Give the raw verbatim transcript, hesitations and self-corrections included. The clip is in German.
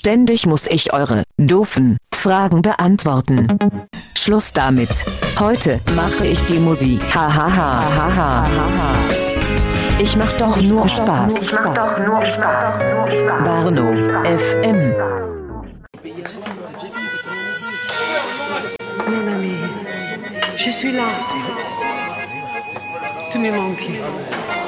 Ständig muss ich eure doofen Fragen beantworten. Schluss damit. Heute mache ich die Musik. Ha ha ha ha ha ha. Ich mach doch nur Spaß. Ich mach doch nur Spaß. Barno F M. Mon ami, je suis là. Tu me manques.